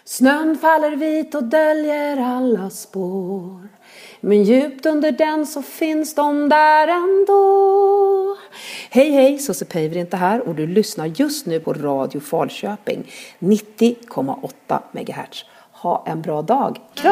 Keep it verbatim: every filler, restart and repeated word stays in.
Snön faller vit och döljer alla spår. Men djupt under den så finns de där ändå. Hej hej, Susse Päivärinta inte här och du lyssnar just nu på Radio Falköping nittio komma åtta megahertz. Ha en bra dag. Kram!